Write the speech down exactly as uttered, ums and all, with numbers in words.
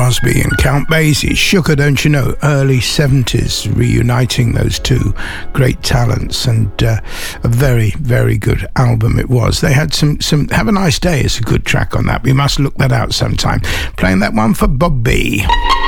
Crosby and Count Basie. Sugar, don't you know? Early seventies, reuniting those two great talents, and uh, a very, very good album it was. They had some, some Have a Nice Day is a good track on that. We must look that out sometime. Playing that one for Bob B.